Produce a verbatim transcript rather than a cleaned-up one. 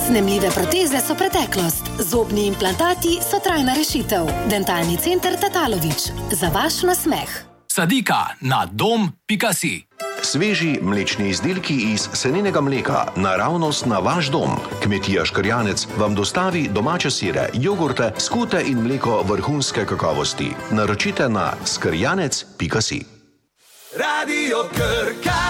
Snemljive proteze so preteklost, zobni implantati so trajna rešitev. Dentalni center Tatalović. Za vaš nasmeh. Sadika na dom pika si. Sveži mlečni izdelki iz seninega mleka, naravnost na vaš dom. Kmetija Škrjanec vam dostavi domače sire, jogurte, skute in mleko vrhunske kakovosti. Naročite na škrjanec pika si. Radio Krka.